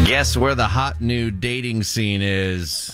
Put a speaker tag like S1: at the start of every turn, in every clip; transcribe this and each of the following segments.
S1: Guess where the hot new dating scene is?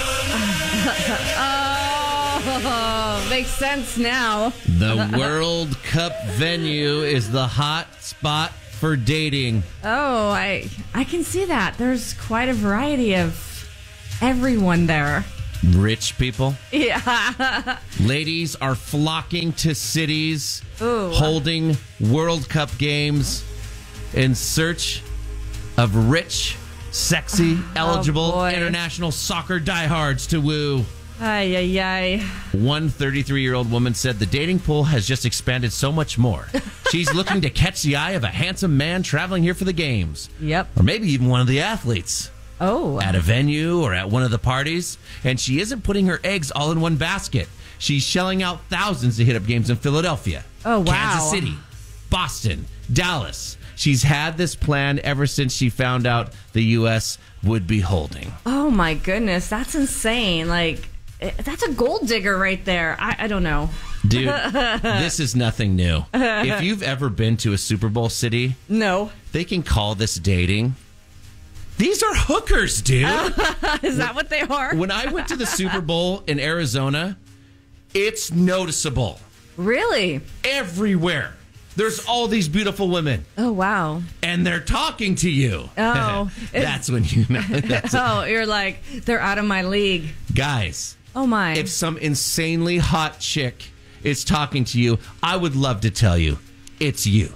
S2: Oh, makes sense now.
S1: The World Cup venue is the hot spot for dating.
S2: Oh, I can see that. There's quite a variety of everyone there.
S1: Rich people.
S2: Yeah.
S1: Ladies are flocking to cities,
S2: Ooh.
S1: holding World Cup games in search of rich, sexy, eligible international soccer diehards to woo.
S2: Ay, ay, ay.
S1: One 33-year-old woman said the dating pool has just expanded so much more. She's looking to catch the eye of a handsome man traveling here for the games.
S2: Yep.
S1: Or maybe even one of the athletes.
S2: Oh.
S1: At a venue or at one of the parties. And she isn't putting her eggs all in one basket. She's shelling out thousands to hit up games in Philadelphia.
S2: Oh, wow.
S1: Kansas City, Boston, Dallas. She's had this plan ever since she found out the U.S. would be holding.
S2: Oh, my goodness. That's insane. Like, that's a gold digger right there. I don't know.
S1: Dude, this is nothing new. If you've ever been to a Super Bowl city,
S2: No.
S1: they can call this dating. These are hookers, dude.
S2: Is that what they are?
S1: When I went to the Super Bowl in Arizona, it's noticeable.
S2: Really?
S1: Everywhere. There's all these beautiful women.
S2: Oh, wow.
S1: And they're talking to you.
S2: Oh.
S1: That's when you know.
S2: Oh, you're like, they're out of my league.
S1: Guys.
S2: Oh, my.
S1: If some insanely hot chick is talking to you, I would love to tell you, it's you.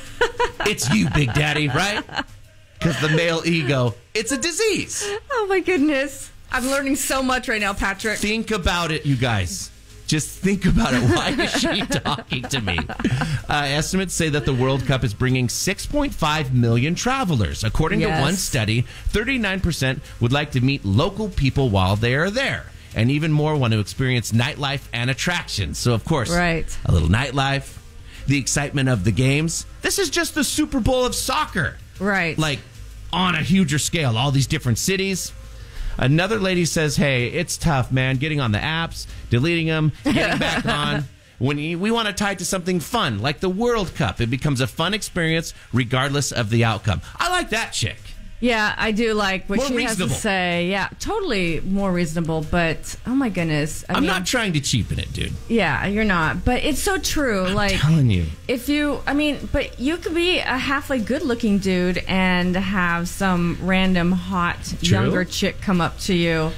S1: It's you, Big Daddy, right? Because the male ego, it's a disease.
S2: Oh, my goodness. I'm learning so much right now, Patrick.
S1: Think about it, you guys. Just think about it. Why is she talking to me? Estimates say that the World Cup is bringing 6.5 million travelers. According to one study, 39% would like to meet local people while they are there. And even more want to experience nightlife and attractions. So, of course, a little nightlife, the excitement of the games. This is just the Super Bowl of soccer.
S2: Right.
S1: Like, on a huger scale, all these different cities. Another lady says, hey, it's tough, man, getting on the apps, deleting them, getting back on. When we want to tie it to something fun, like the World Cup. It becomes a fun experience regardless of the outcome. I like that chick.
S2: Yeah, I do like what she has to say. Yeah, totally more reasonable, but oh my goodness.
S1: I'm not trying to cheapen it, dude.
S2: Yeah, you're not. But it's so true.
S1: I'm telling you.
S2: But you could be a halfway good looking dude and have some random hot younger chick come up to you.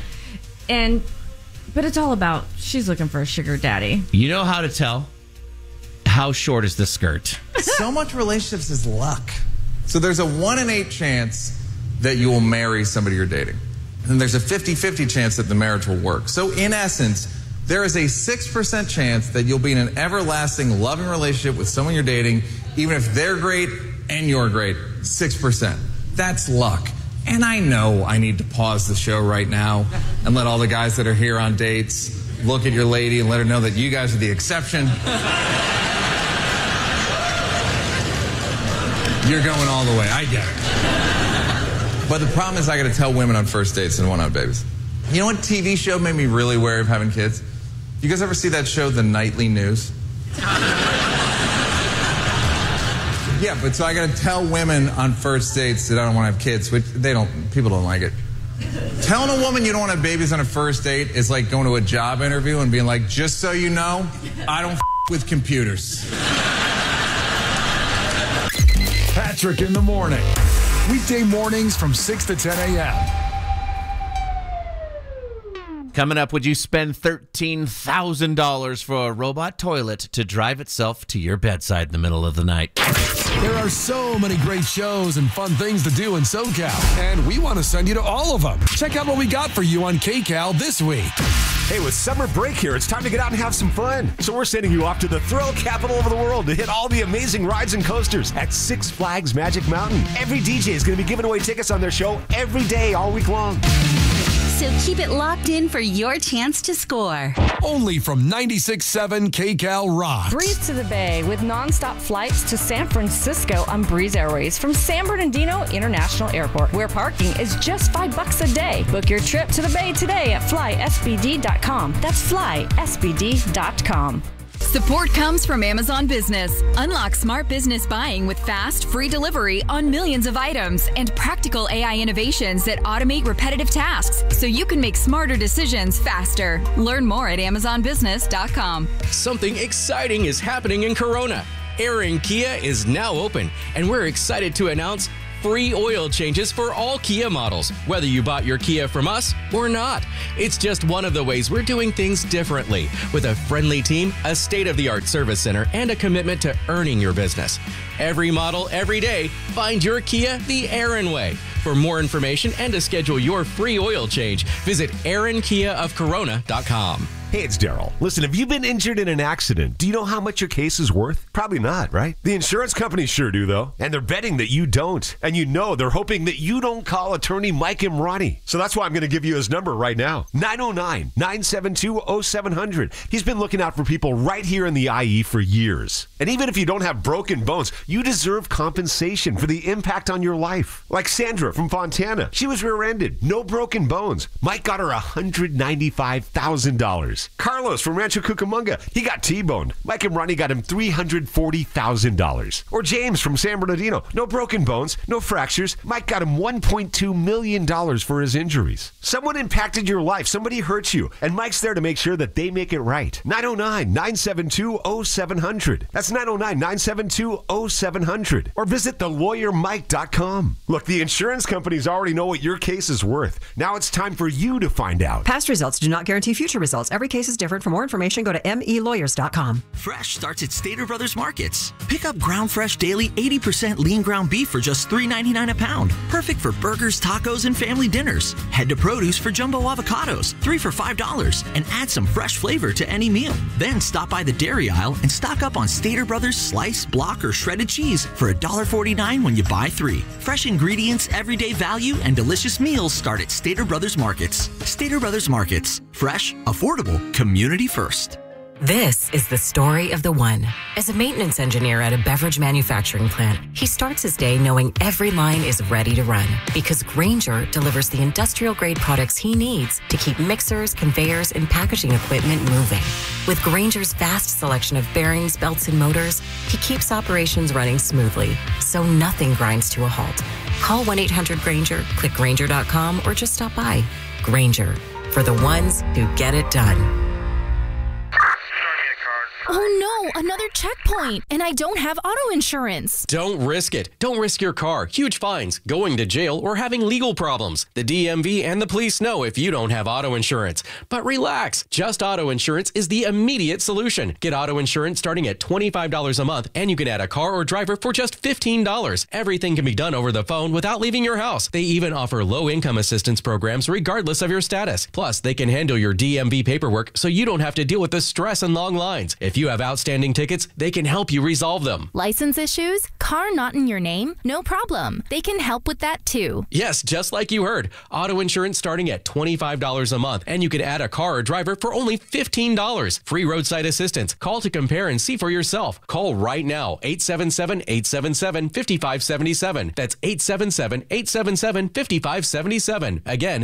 S2: But it's all about, she's looking for a sugar daddy.
S1: You know how to tell? How short is the skirt?
S3: So much relationships is luck. So there's a 1 in 8 chance that you will marry somebody you're dating. And there's a 50-50 chance that the marriage will work. So in essence, there is a 6% chance that you'll be in an everlasting, loving relationship with someone you're dating, even if they're great and you're great. 6%. That's luck. And I know I need to pause the show right now and let all the guys that are here on dates look at your lady and let her know that you guys are the exception. You're going all the way. I get it. But the problem is I got to tell women on first dates and want to have babies. You know what TV show made me really wary of having kids? You guys ever see that show, The Nightly News? Yeah, but so I got to tell women on first dates that I don't want to have kids, which people don't like it. Telling a woman you don't want to have babies on a first date is like going to a job interview and being like, just so you know, I don't with computers.
S4: Patrick in the morning. Weekday mornings from 6 to 10 a.m.
S1: Coming up, would you spend $13,000 for a robot toilet to drive itself to your bedside in the middle of the night?
S4: There are so many great shows and fun things to do in SoCal, and we want to send you to all of them. Check out what we got for you on KCal this week.
S5: Hey, with summer break here, it's time to get out and have some fun. So we're sending you off to the thrill capital of the world to hit all the amazing rides and coasters at Six Flags Magic Mountain. Every DJ is going to be giving away tickets on their show every day, all week long.
S6: So keep it locked in for your chance to score.
S4: Only from 96.7 KCal Rocks.
S7: Breeze to the Bay with nonstop flights to San Francisco on Breeze Airways from San Bernardino International Airport, where parking is just $5 a day. Book your trip to the Bay today at flysbd.com. That's flysbd.com.
S8: Support comes from Amazon Business. Unlock smart business buying with fast, free delivery on millions of items and practical AI innovations that automate repetitive tasks so you can make smarter decisions faster. Learn more at amazonbusiness.com.
S9: Something exciting is happening in Corona. Aaron Kia is now open, and we're excited to announce free oil changes for all Kia models, whether you bought your Kia from us or not. It's just one of the ways we're doing things differently, with a friendly team, a state-of-the-art service center, and a commitment to earning your business. Every model, every day, find your Kia the Aaron way. For more information and to schedule your free oil change, visit AaronKiaofCorona.com.
S5: Hey, it's Daryl. Listen, have you been injured in an accident? Do you know how much your case is worth? Probably not, right? The insurance companies sure do, though. And they're betting that you don't. And you know they're hoping that you don't call attorney Mike Imrani. So that's why I'm going to give you his number right now. 909-972-0700. He's been looking out for people right here in the IE for years. And even if you don't have broken bones, you deserve compensation for the impact on your life. Like Sandra from Fontana. She was rear-ended. No broken bones. Mike got her $195,000. Carlos from Rancho Cucamonga, he got T-boned. Mike and Ronnie got him $340,000. Or James from San Bernardino, no broken bones, no fractures. Mike got him $1.2 million for his injuries. Someone impacted your life, somebody hurt you, and Mike's there to make sure that they make it right. 909-972-0700. That's 909-972-0700. Or visit thelawyermike.com. Look, the insurance companies already know what your case is worth. Now it's time for you to find out.
S10: Past results do not guarantee future results. Every case is different. For more information, go to melawyers.com.
S11: Fresh starts at Stater Brothers Markets. Pick up Ground Fresh Daily 80% lean ground beef for just $3.99 a pound. Perfect for burgers, tacos, and family dinners. Head to produce for jumbo avocados, 3 for $5, and add some fresh flavor to any meal. Then stop by the dairy aisle and stock up on Stater Brothers sliced, block, or shredded cheese for $1.49 when you buy 3. Fresh ingredients, everyday value, and delicious meals start at Stater Brothers Markets. Stater Brothers Markets. Fresh, affordable, community first.
S12: This is the story of the one. As a maintenance engineer at a beverage manufacturing plant, he starts his day knowing every line is ready to run because Grainger delivers the industrial-grade products he needs to keep mixers, conveyors, and packaging equipment moving. With Grainger's vast selection of bearings, belts, and motors, he keeps operations running smoothly, so nothing grinds to a halt. Call 1-800-GRAINGER, click Grainger.com, or just stop by. Grainger, for the ones who get it done.
S13: Oh no, another checkpoint, and I don't have auto insurance.
S9: Don't risk it. Don't risk your car, huge fines, going to jail, or having legal problems. The DMV and the police know if you don't have auto insurance. But relax, Just Auto Insurance is the immediate solution. Get auto insurance starting at $25 a month, and you can add a car or driver for just $15. Everything can be done over the phone without leaving your house. They even offer low-income assistance programs regardless of your status. Plus, they can handle your DMV paperwork so you don't have to deal with the stress and long lines. If you have outstanding tickets, they can help you resolve them.
S13: License issues? Car not in your name? No problem. They can help with that too.
S9: Yes, just like you heard. Auto insurance starting at $25 a month, and you can add a car or driver for only $15. Free roadside assistance. Call to compare and see for yourself. Call right now, 877-877-5577. That's 877-877-5577. Again,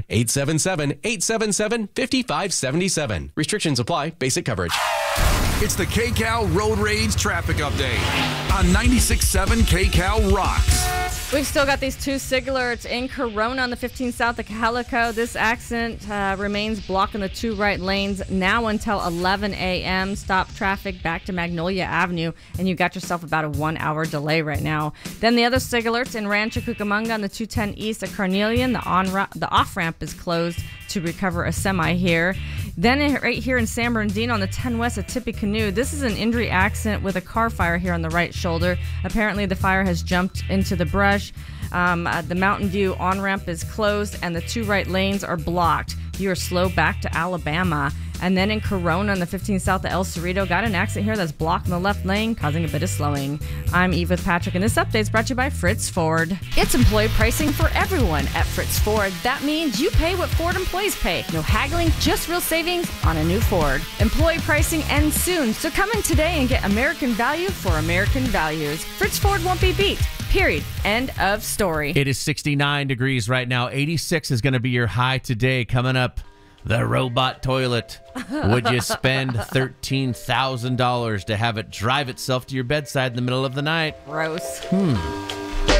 S9: 877-877-5577. Restrictions apply. Basic coverage.
S4: It's the KCAL Road Rage Traffic Update on 96.7 KCAL Rocks.
S2: We've still got these 2 sig alerts in Corona on the 15 south of Calico. This accident remains blocking the 2 right lanes now until 11 a.m. Stop traffic back to Magnolia Avenue, and you got yourself about a 1-hour delay right now. Then the other sig alerts in Rancho Cucamonga on the 210 east of Carnelian. The off-ramp is closed to recover a semi here. Then right here in San Bernardino on the 10 west of Tippecanoe, this is an injury accident with a car fire here on the right shoulder. Apparently the fire has jumped into the brush. The Mountain View on-ramp is closed and the 2 right lanes are blocked. You are slow back to Alabama. And then in Corona on the 15 south of El Cerrito, got an accident here that's blocking the left lane, causing a bit of slowing. I'm Eve with Patrick, and this update is brought to you by Fritz Ford. It's employee pricing for everyone at Fritz Ford. That means you pay what Ford employees pay. No haggling, just real savings on a new Ford. Employee pricing ends soon, so come in today and get American value for American values. Fritz Ford won't be beat. Period. End of story.
S1: It is 69 degrees right now. 86 is going to be your high today. Coming up The robot toilet. Would you spend $13,000 to have it drive itself to your bedside in the middle of the night?
S2: Gross.